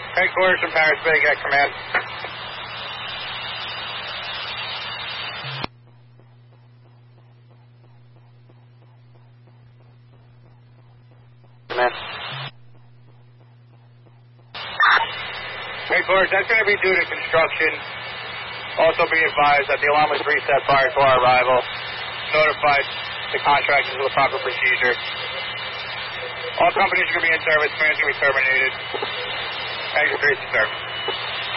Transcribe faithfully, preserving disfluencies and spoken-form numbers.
Headquarters from Paris Bay, get command. Command. Headquarters, that's going to be due to construction. Also be advised that the alarm was reset prior to our arrival. Notified the contractors of the proper procedure. All companies are going to be in service. Command's going to be terminated. Thank you for your service.